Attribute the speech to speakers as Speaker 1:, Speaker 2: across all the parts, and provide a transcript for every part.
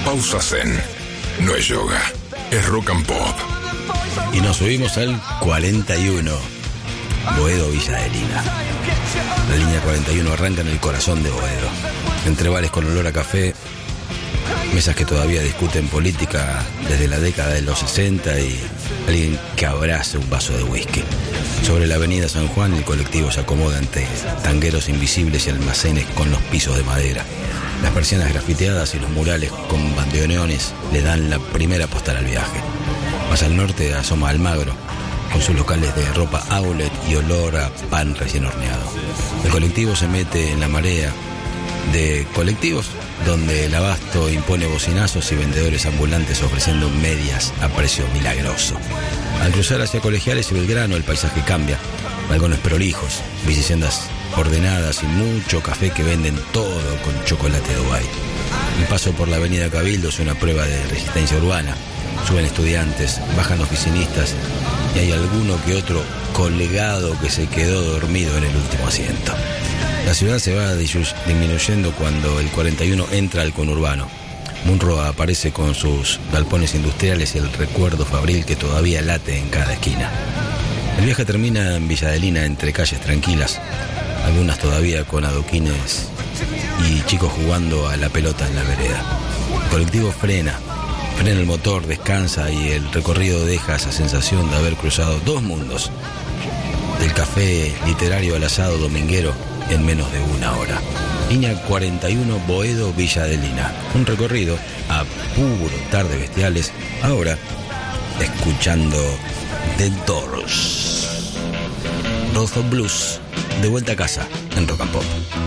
Speaker 1: pausa zen. No es yoga, es rock and pop.
Speaker 2: Y nos subimos al 41, Boedo Villa Adelina. La línea 41 arranca en el corazón de Boedo, entre bares con olor a café, mesas que todavía discuten política desde la década de los 60 y alguien que abrace un vaso de whisky. Sobre la avenida San Juan el colectivo se acomoda ante tangueros invisibles y almacenes con los pisos de madera. Las persianas grafiteadas y los murales con bandoneones le dan la primera postal al viaje. Más al norte asoma Almagro, con sus locales de ropa outlet y olor a pan recién horneado. El colectivo se mete en la marea de colectivos donde el abasto impone bocinazos y vendedores ambulantes ofreciendo medias a precio milagroso. Al cruzar hacia Colegiales y Belgrano el paisaje cambia. Balcones prolijos, bicisendas ordenadas y mucho café que venden todo con chocolate Dubai. El paso por la avenida Cabildo es una prueba de resistencia urbana. Suben estudiantes, bajan oficinistas y hay alguno que otro colgado que se quedó dormido en el último asiento. La ciudad se va disminuyendo cuando el 41 entra al conurbano. Munro aparece con sus galpones industriales y el recuerdo fabril que todavía late en cada esquina. El viaje termina en Villa Adelina, entre calles tranquilas, algunas todavía con adoquines y chicos jugando a la pelota en la vereda. El colectivo frena el motor, descansa y el recorrido deja esa sensación de haber cruzado dos mundos, del café literario al asado dominguero en menos de una hora. Línea 41 Boedo Villa Adelina, un recorrido a puro tarde bestiales, ahora escuchando The Doors, Road of Blues, de vuelta a casa en Rock and Pop.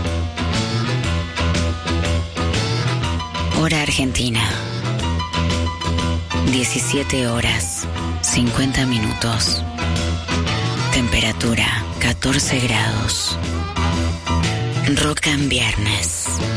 Speaker 3: Hora Argentina, 17 horas 50 minutos. Temperatura 14 grados. Rock and Viernes.